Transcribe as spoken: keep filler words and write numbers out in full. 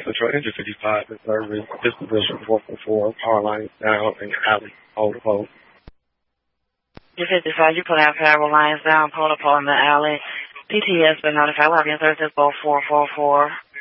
Central Engine fifty-five in service. This position four four four, power line down in alley. Hold, hold. You're fifty-five, you put out power lines down, pole to pole in the alley. P T has been notified. We'll have your services both four four four.